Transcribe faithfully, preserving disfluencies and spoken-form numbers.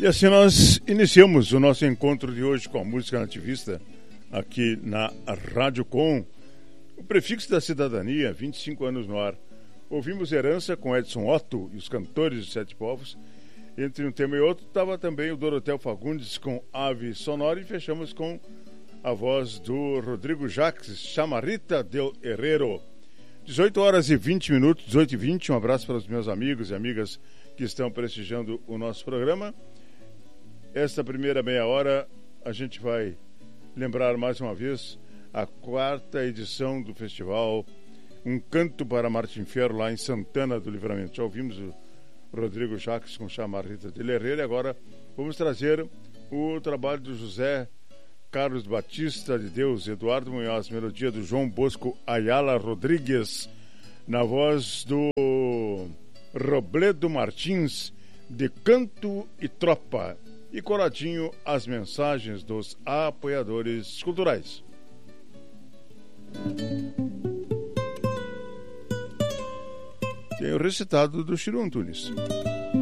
E assim nós iniciamos o nosso encontro de hoje com a música nativista aqui na Rádio Com. O prefixo da cidadania, vinte e cinco anos no ar. Ouvimos Herança com Edson Otto e os Cantores dos Sete Povos. Entre um tema e outro estava também o Dorotheu Fagundes com Ave Sonora e fechamos com a voz do Rodrigo Jacques, Chamarrita del Herrero. dezoito horas e vinte minutos, dezoito e vinte. Um abraço para os meus amigos e amigas que estão prestigiando o nosso programa. Esta primeira meia hora a gente vai lembrar mais uma vez a quarta edição do festival Um Canto para Martim Fierro lá em Santana do Livramento. Já ouvimos o Rodrigo Jacques com Chamarrita del Herrero e agora vamos trazer o trabalho do José Carlos Batista de Deus, Eduardo Munhoz, melodia do João Bosco Ayala Rodrigues, na voz do Robledo Martins, de Canto e Tropa, e coladinho as mensagens dos apoiadores culturais. Tem o recitado do Chiru Antunes.